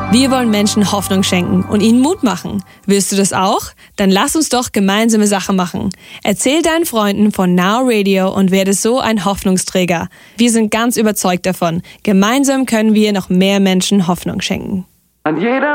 Wir wollen Menschen Hoffnung schenken und ihnen Mut machen. Willst du das auch? Dann lass uns doch gemeinsame Sache machen. Erzähl deinen Freunden von Now Radio und werde so ein Hoffnungsträger. Wir sind ganz überzeugt davon. Gemeinsam können wir noch mehr Menschen Hoffnung schenken. An jeder